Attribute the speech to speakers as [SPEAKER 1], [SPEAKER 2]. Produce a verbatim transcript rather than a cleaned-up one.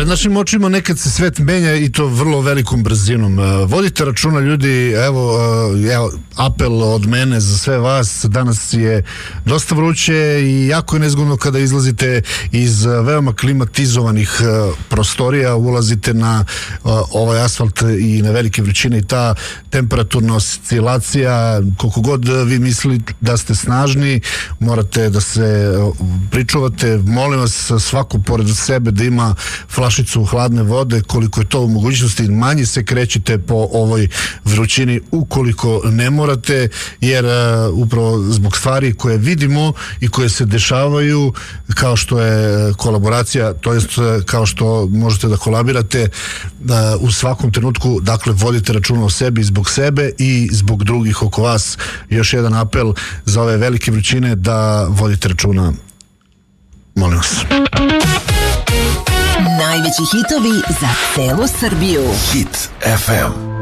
[SPEAKER 1] Pred našim očima nekad se svet menja i to vrlo velikom brzinom. Vodite računa, ljudi, evo, evo apel od mene za sve vas. Danas je dosta vruće i jako je nezgodno kada izlazite iz veoma klimatizovanih prostorija, ulazite na ovaj asfalt i na velike vrućine i ta temperaturna oscilacija, koliko god vi mislili da ste snažni, morate da se pričuvate. Molim vas, svako pored sebe da ima flašicu hladne vode, koliko je to u mogućnosti. Manje se krećite po ovoj vrućini ukoliko ne morate, jer uh, upravo zbog stvari koje vidimo i koje se dešavaju, kao što je kolaboracija, to jest kao što možete da kolabirate uh, u svakom trenutku, dakle vodite računa o sebi, zbog sebe i zbog drugih oko vas. Još jedan apel za ove velike vrućine, da vodite računa, molim vas.
[SPEAKER 2] Najveći hitovi za celu Srbiju.
[SPEAKER 3] Hit ef em.